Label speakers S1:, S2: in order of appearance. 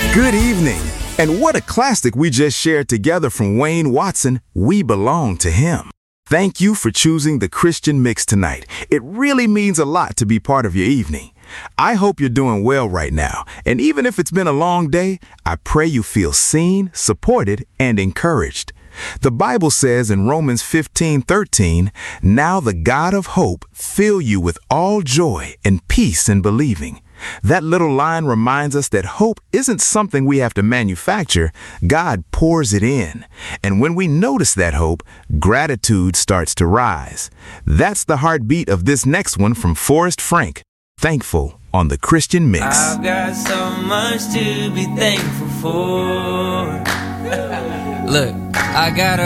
S1: Good evening. And what a classic we just shared together from Wayne Watson, We Belong to Him. Thank you for choosing the Christian Mix tonight. It really means a lot to be part of your evening. I hope you're doing well right now, and even if it's been a long day, I pray you feel seen, supported, and encouraged. The Bible says in Romans 15:13, "Now the God of hope fill you with all joy and peace in believing." That little line reminds us that hope isn't something we have to manufacture. God pours it in. And when we notice that hope, gratitude starts to rise. That's the heartbeat of this next one from Forrest Frank, Thankful on the Christian Mix.
S2: I've got so much to be thankful for. Look, I got a